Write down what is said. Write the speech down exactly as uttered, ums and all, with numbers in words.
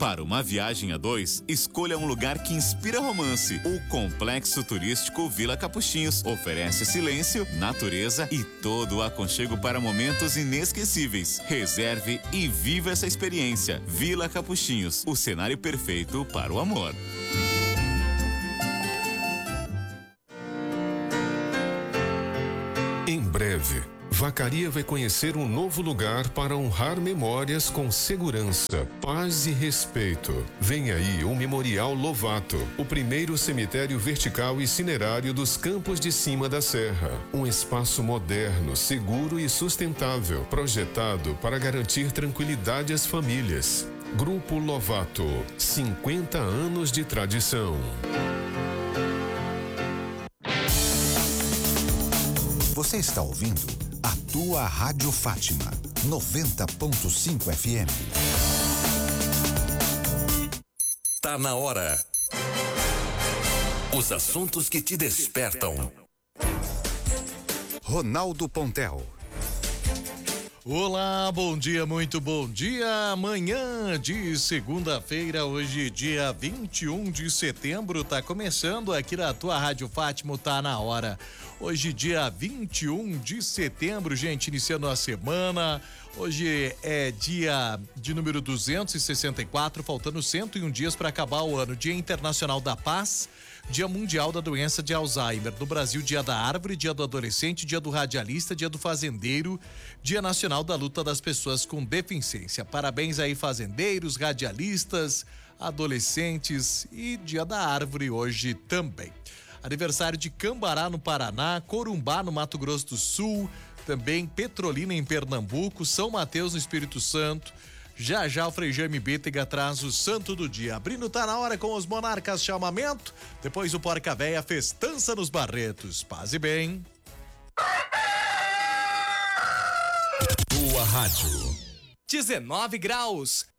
Para uma viagem a dois, escolha um lugar que inspira romance. O Complexo Turístico Vila Capuchinhos oferece silêncio, natureza e todo o aconchego para momentos inesquecíveis. Reserve e viva essa experiência. Vila Capuchinhos, o cenário perfeito para o amor. Em breve, Vacaria vai conhecer um novo lugar para honrar memórias com segurança, paz e respeito. Vem aí o Memorial Lovato, o primeiro cemitério vertical e cinerário dos Campos de Cima da Serra. Um espaço moderno, seguro e sustentável, projetado para garantir tranquilidade às famílias. Grupo Lovato, cinquenta anos de tradição. Você está ouvindo a tua Rádio Fátima, noventa ponto cinco F M. Tá na hora. Os assuntos que te despertam. Ronaldo Pontel. Olá, bom dia, muito bom dia. Manhã de segunda-feira, hoje dia vinte e um de setembro, tá começando aqui na tua Rádio Fátima, tá na hora. Hoje dia vinte e um de setembro, gente, iniciando a semana. Hoje é dia de número duzentos e sessenta e quatro, faltando cento e um dias para acabar o ano. Dia Internacional da Paz, Dia Mundial da Doença de Alzheimer. No Brasil, Dia da Árvore, Dia do Adolescente, Dia do Radialista, Dia do Fazendeiro, Dia Nacional da Luta das Pessoas com Deficiência. Parabéns aí, fazendeiros, radialistas, adolescentes e Dia da Árvore hoje também. Aniversário de Cambará, no Paraná, Corumbá, no Mato Grosso do Sul, também Petrolina, em Pernambuco, São Mateus, no Espírito Santo. Já já o Frei Jaime Bétega traz o santo do dia. Abrindo tá na hora com os monarcas, chamamento. Depois o Porca Véia, festança nos Barretos. Paz e bem. Tua rádio. dezenove graus.